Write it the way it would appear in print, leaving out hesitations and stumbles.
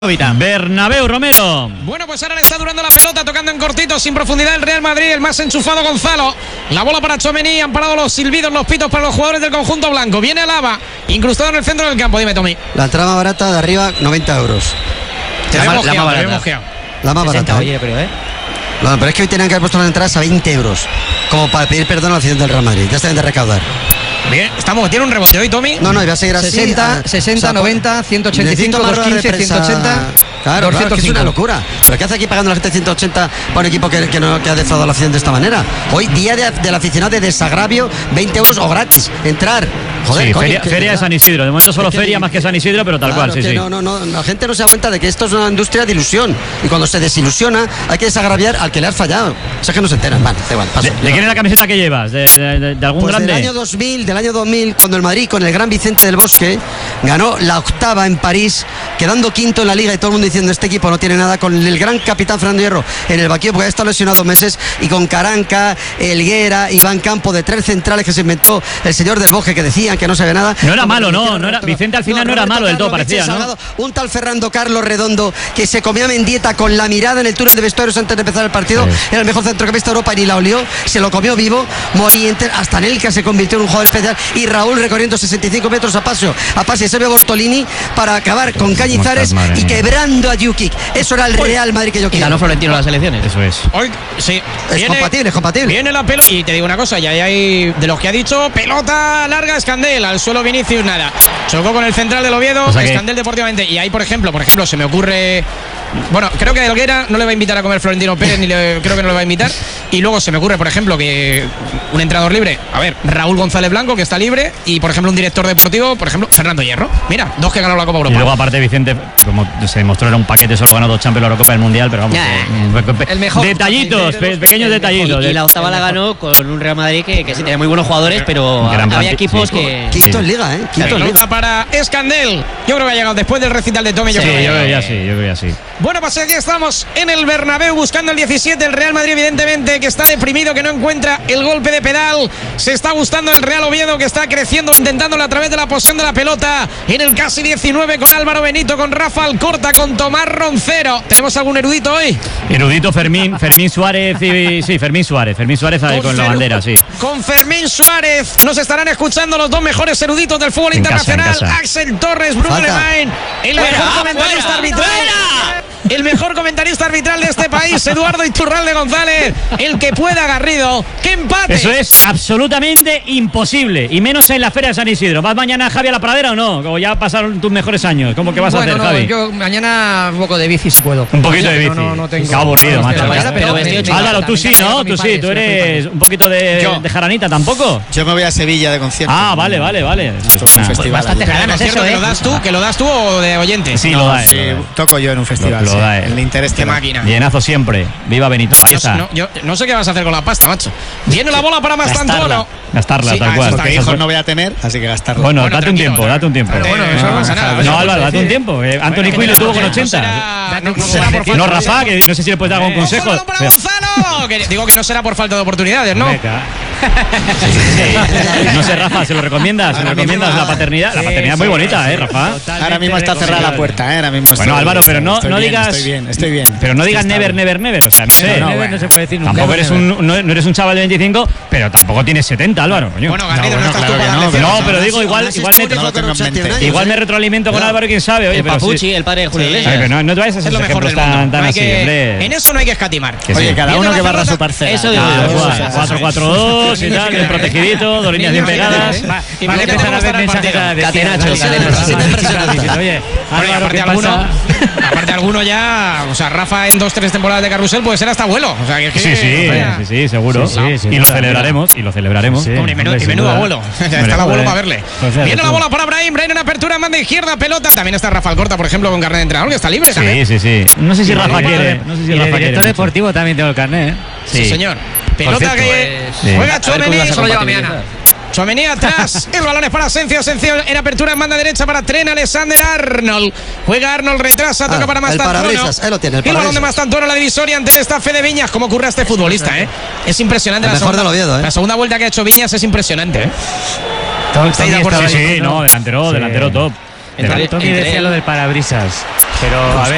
Bernabéu, Romero. Bueno, pues ahora le está durando la pelota, tocando en cortito, sin profundidad el Real Madrid, el más enchufado Gonzalo. La bola para Tchouaméni, han parado los silbidos, los pitos para los jugadores del conjunto blanco. Viene Alaba, incrustado en el centro del campo. Dime, Tommy. La entrada más barata de arriba, 90 euros. La más barata. La más 60, barata. oye, No, pero es que hoy tenían que haber puesto las entradas a 20 euros. Como para pedir perdón a la afición del Real Madrid. Ya está de recaudar. Bien, tiene un rebote hoy, Tommy. No, iba a seguir así. 60, 90, 185, 215, 180. Claro, 205. es una locura. ¿Pero qué hace aquí pagando la gente 180 para un equipo que ha defraudado a la afición de esta manera? Hoy, día del aficionado de desagravio, 20 euros o gratis. Entrar. Joder, Sí, coño, feria de San Isidro. De momento solo feria más que San Isidro, pero tal cual, sí, sí. No, la gente no se da cuenta de que esto es una industria de ilusión. Y cuando se desilusiona, hay que desagraviar al que le has fallado. O sea que no se enteran. Vale, da igual, paso. ¿De quién es la camiseta que llevas? ¿De algún Pues grande? del año 2000, cuando el Madrid, con el gran Vicente del Bosque, ganó la octava en París, quedando quinto en la Liga y todo el mundo diciendo este equipo no tiene nada, con el gran capitán Fernando Hierro en el banquillo porque ha estado lesionado 2 meses, y con Caranca, Helguera, Iván Campo, de 3 centrales que se inventó el señor del Bosque, que decían que no sabía nada. No era malo, no era, Vicente al final no era malo del todo, parecía, ¿no? Un tal Fernando Carlos Redondo, que se comía Mendieta con la mirada en el túnel de vestuarios antes de empezar el partido, era el mejor centrocampista de Europa y ni la olió, se lo comió vivo. Morientes, hasta Nelka se convirtió en un jugador especial, y Raúl recorriendo 65 metros a paso y Sergio Bortolini para acabar con Cañizares y quebrando a Jukic. Eso era el Real Madrid que yo Y quiero. ganó Florentino las elecciones. Eso es. Hoy, sí. Es compatible. Viene la pelota. Y te digo una cosa, ya hay de los que ha dicho, pelota larga, Escandel, al suelo Vinicius, nada. Chocó con el central del Oviedo, O sea que... Escandel deportivamente. Y ahí, por ejemplo, se me ocurre. Bueno, creo que Helguera no le va a invitar a comer Florentino Pérez, creo que no le va a invitar. Y luego se me ocurre, por ejemplo, que un entrenador libre, Raúl González Blanco, que está libre, y por ejemplo un director deportivo, por ejemplo, Fernando Hierro. Mira, 2 que ganó la Copa Europa. Y luego aparte Vicente, como se demostró, era un paquete, solo ganó 2 Champions, la Eurocopa del Mundial, pero vamos. El mejor. Detallitos, pequeños detallitos. Y la octava la ganó con un Real Madrid que sí tenía muy buenos jugadores, pero había equipos que... Quinto en Liga, Quinto en Pelota Liga. para Escandel. Yo creo que ha llegado después del recital de Tommy. Yo creo que ya sí. Bueno, pues aquí estamos en el Bernabéu buscando el 17. El Real Madrid, evidentemente, que está deprimido, que no encuentra el golpe de pedal. Se está gustando el Real Oviedo, que está creciendo, intentándolo a través de la posesión de la pelota. En el casi 19 con Álvaro Benito, con Rafa Alcorta, con Tomás Roncero. ¿Tenemos algún erudito hoy? Erudito Fermín Suárez Fermín Suárez con la bandera, sí. Con Fermín Suárez nos estarán escuchando los 2 mejores eruditos del fútbol internacional. Casa. Axel Torres, Bruno Lemain, el mejor comentarista arbitral. El mejor comentarista arbitral de este país, Eduardo Iturralde González, el que pueda Garrido. ¡Qué empate! Eso es absolutamente imposible, y menos en la Feria de San Isidro. ¿Vas mañana, Javi, a la Pradera o no? O ya pasaron tus mejores años. ¿Cómo que vas a hacer, Javi? Yo mañana un poco de bici si puedo. Un poquito de bici. No tengo... Qué aburrido, macho. Pero Álvaro, tú sí, ¿no? Tú sí, tú eres un poquito de jaranita, ¿tampoco? Yo me voy a Sevilla de concierto. Ah, vale. Un festival. Bastante jaranas eso, ¿Que lo das tú? ¿Que lo das tú o de oyente? Sí, No, lo da. sí, toco yo en un festival. Lo da, El interés Qué máquina. Llenazo siempre. Viva Benito Baeza. Yo no sé qué vas a hacer con la pasta, macho. Viene la bola para Mastantuono. Gastarla, Sí, tal cual. Porque hijos no voy a tener, así que gastarlo. Bueno, Bueno, date un tiempo. Pero bueno, eso no pasa nada. No, Álvaro, date un tiempo. Anthony Quinn lo tuvo con 80. No será por falta. No, Rafa, que no sé si le puedes dar algún consejo. ¡Ojo, para Gonzalo! Digo que no será por falta de oportunidades, ¿no? No sé, Rafa, ¿se lo recomiendas? ¿Se lo recomiendas la paternidad? La paternidad es muy bonita, Rafa? Ahora mismo está cerrada la puerta, ahora mismo Bueno, Álvaro, pero no digas... Estoy bien. Pero no digas never, o sea, no sé. No se puede decir nunca. Tampoco no eres un chaval de 25, pero tampoco tienes 70, Álvaro, coño. Bueno, Garrido, no estás tú claro para que darle no, celos. No, pero digo, igual me retroalimento con Álvaro y quién sabe. Oye, El pero Papuchi, el padre de Julio Iglesias. pero no te vayas a Es hacer lo mejor ejemplos del mundo. tan No hay así, que- hombre. en eso no hay que escatimar. Que sí. Oye, cada Viene uno la que barra pelota. su parcela. Eso digo Ah, yo. igual, 4-4-2 y tal, bien protegidito, 2 líneas bien pegadas. Y van a empezar a ver mensajes Catenaccio. Oye, Bueno, y aparte alguno ya, o sea, Rafa en 2-3 temporadas de carrusel puede ser hasta abuelo. O sea, que es que sí, seguro. Y lo celebraremos. Hombre, menudo abuelo. Ya está el abuelo para verle. Viene la bola para Brahim en apertura, manda izquierda, pelota. También está Rafa Alcorta, por ejemplo, con carnet de entrenador, que está libre también. Sí. No sé si Rafa quiere. Director deportivo también tengo el carnet, Sí, señor. Pelota que juega Tchouaméni. Solo lleva mañana. Tchouaméni atrás. El balón es para Asensio en apertura en banda derecha para Trent Alexander-Arnold. Juega Arnold, retrasa, toca para el Mastantuono. parabrisas, ahí lo tiene, el Y el balón de parabrisas. Mastantuono, la divisoria ante el staff de Viñas. ¿Cómo ocurre a este futbolista, Es impresionante. El La mejor segunda- del Oviedo, La segunda vuelta que ha hecho Viñas es impresionante, ¿Estáis de acuerdo? Sí, no, delantero top. Tommy decía lo del parabrisas, pero a ver.